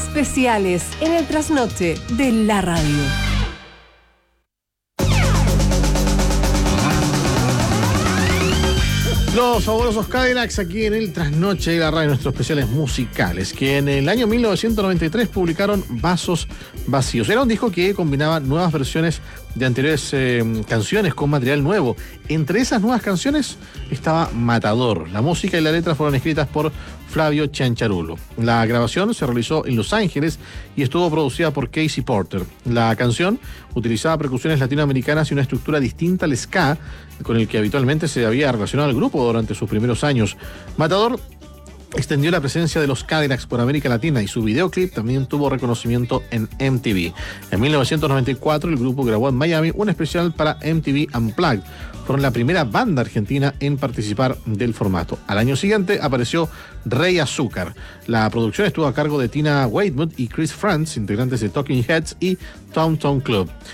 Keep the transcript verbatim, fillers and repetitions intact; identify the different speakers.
Speaker 1: especiales en el trasnoche de la radio.
Speaker 2: Los fabulosos Cadillacs aquí en el Trasnoche de la Radio, nuestros especiales musicales, que en el año mil novecientos noventa y tres publicaron Vasos Vacíos. Era un disco que combinaba nuevas versiones de anteriores eh, canciones con material nuevo. Entre esas nuevas canciones estaba Matador. La música y la letra fueron escritas por Flavio Cianciarulo. La grabación se realizó en Los Ángeles y estuvo producida por Casey Porter. La canción utilizaba percusiones latinoamericanas y una estructura distinta al ska, con el que habitualmente se había relacionado el grupo durante sus primeros años. Matador extendió la presencia de los Cadillacs por América Latina y su videoclip también tuvo reconocimiento en M T V. En mil novecientos noventa y cuatro el grupo grabó en Miami un especial para M T V Unplugged. Fueron la primera banda argentina en participar del formato. Al año siguiente apareció Rey Azúcar. La producción estuvo a cargo de Tina Weymouth y Chris Frantz, integrantes de Talking Heads y Tom Tom Club.